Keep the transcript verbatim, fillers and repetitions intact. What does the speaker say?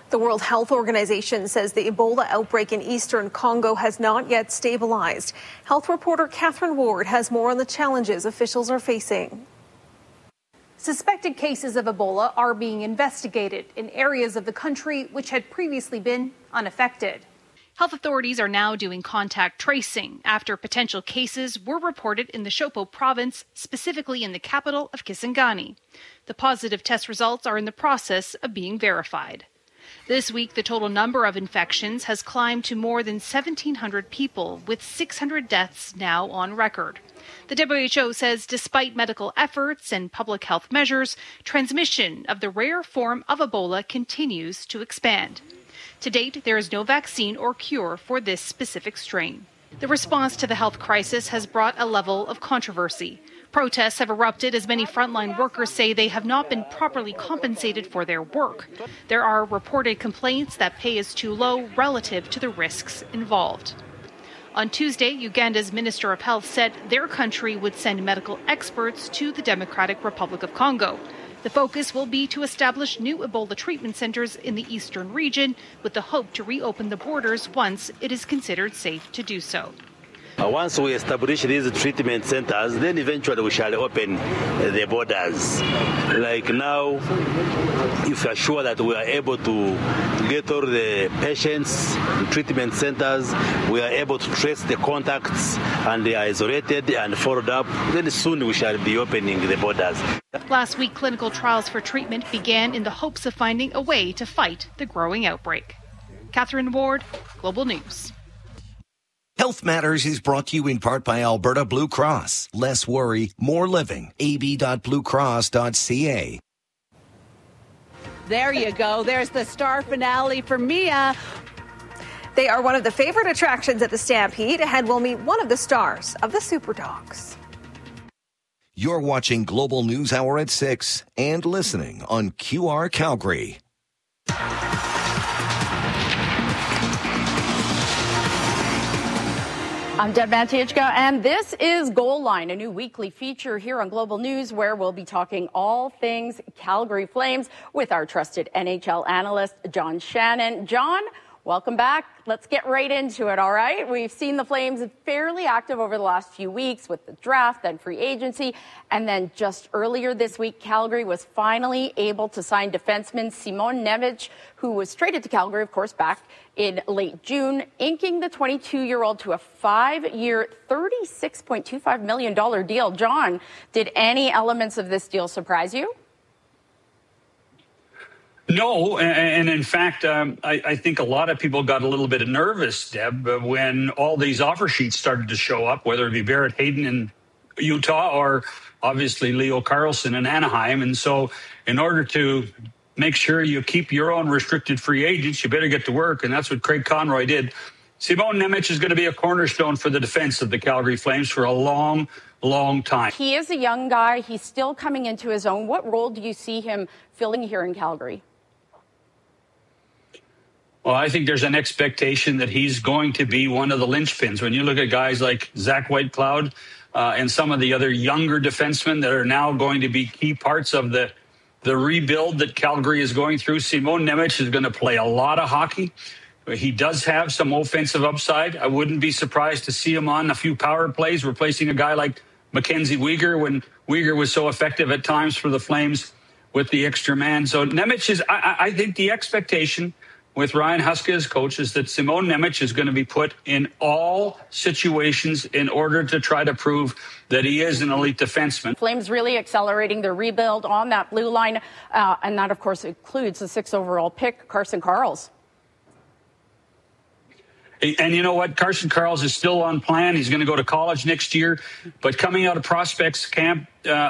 The World Health Organization says the Ebola outbreak in eastern Congo has not yet stabilized. Health reporter Catherine Ward has more on the challenges officials are facing. Suspected cases of Ebola are being investigated in areas of the country which had previously been unaffected. Health authorities are now doing contact tracing after potential cases were reported in the Shopo province, specifically in the capital of Kisangani. The positive test results are in the process of being verified. This week, the total number of infections has climbed to more than seventeen hundred people, with six hundred deaths now on record. The W H O says despite medical efforts and public health measures, transmission of the rare form of Ebola continues to expand. To date, there is no vaccine or cure for this specific strain. The response to the health crisis has brought a level of controversy. Protests have erupted as many frontline workers say they have not been properly compensated for their work. There are reported complaints that pay is too low relative to the risks involved. On Tuesday, Uganda's Minister of Health said their country would send medical experts to the Democratic Republic of Congo. The focus will be to establish new Ebola treatment centers in the eastern region with the hope to reopen the borders once it is considered safe to do so. Uh, once we establish these treatment centers, then eventually we shall open uh, the borders. Like now, if we are sure that we are able to get all the patients in treatment centers, we are able to trace the contacts and they are isolated and followed up, then soon we shall be opening the borders. Last week, clinical trials for treatment began in the hopes of finding a way to fight the growing outbreak. Catherine Ward, Global News. Health Matters is brought to you in part by Alberta Blue Cross. Less worry, more living. a b dot blue cross dot c a. There you go. There's the star finale for Mia. They are one of the favorite attractions at the Stampede. Ahead, we'll meet one of the stars of the Super Dogs. You're watching Global News Hour at six and listening on Q R Calgary. I'm Deb Mantichka, and this is Goal Line, a new weekly feature here on Global News where we'll be talking all things Calgary Flames with our trusted N H L analyst, John Shannon. John, welcome back. Let's get right into it, all right? We've seen the Flames fairly active over the last few weeks with the draft, then free agency, and then just earlier this week, Calgary was finally able to sign defenseman Simon Nemec, who was traded to Calgary, of course, back in late June, inking the twenty-two-year-old to a five-year, thirty-six point two five million dollars deal. John, did any elements of this deal surprise you? No, and in fact, um, I, I think a lot of people got a little bit nervous, Deb, when all these offer sheets started to show up, whether it be Barrett Hayden in Utah or obviously Leo Carlsson in Anaheim. And so in order to make sure you keep your own restricted free agents, you better get to work, and that's what Craig Conroy did. Simon Nemec is going to be a cornerstone for the defense of the Calgary Flames for a long, long time. He is a young guy. He's still coming into his own. What role do you see him filling here in Calgary? Well, I think there's an expectation that he's going to be one of the linchpins. When you look at guys like Zach Whitecloud uh, and some of the other younger defensemen that are now going to be key parts of the, the rebuild that Calgary is going through, Simon Nemec is going to play a lot of hockey. He does have some offensive upside. I wouldn't be surprised to see him on a few power plays, replacing a guy like Mackenzie Weegar when Weegar was so effective at times for the Flames with the extra man. So Nemec is, I, I think the expectation with Ryan Huska as coach is that Simon Nemec is going to be put in all situations in order to try to prove that he is an elite defenseman. Flames really accelerating their rebuild on that blue line, uh, and that, of course, includes the sixth overall pick, Carson Karls. And you know what? Carson Karls is still on plan. He's going to go to college next year. But coming out of prospects camp, uh,